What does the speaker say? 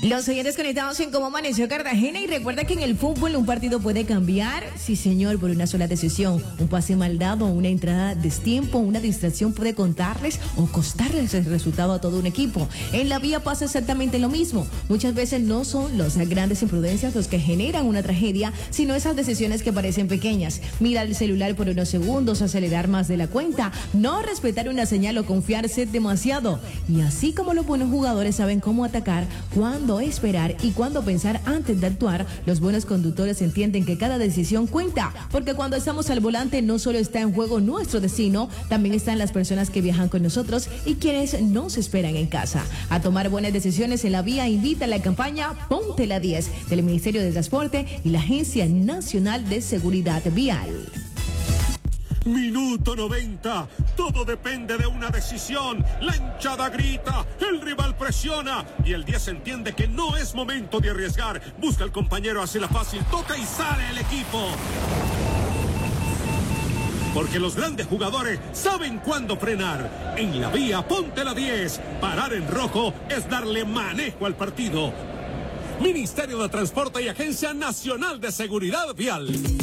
Los oyentes conectados en Cómo Amaneció Cartagena, y recuerda que en el fútbol un partido puede cambiar, sí señor, por una sola decisión. Un pase mal dado, una entrada a destiempo, una distracción puede contarles o costarles el resultado a todo un equipo. En la vía pasa exactamente lo mismo. Muchas veces no son las grandes imprudencias los que generan una tragedia, sino esas decisiones que parecen pequeñas. Mirar el celular por unos segundos, acelerar más de la cuenta, no respetar una señal o confiarse demasiado. Y así como los buenos jugadores saben cómo atacar, cuándo esperar y cuándo pensar antes de actuar, los buenos conductores entienden que cada decisión cuenta, porque cuando estamos al volante no solo está en juego nuestro destino, también están las personas que viajan con nosotros y quienes nos esperan en casa. A tomar buenas decisiones en la vía invita a la campaña Ponte la 10 del Ministerio de Transporte y la Agencia Nacional de Seguridad Vial. Minuto 90. Todo depende de una decisión. La hinchada grita, el rival presiona y el 10 entiende que no es momento de arriesgar. Busca al compañero, hace la fácil, toca y sale el equipo. Porque los grandes jugadores saben cuándo frenar. En la vía, ponte la 10. Parar en rojo es darle manejo al partido. Ministerio de Transporte y Agencia Nacional de Seguridad Vial.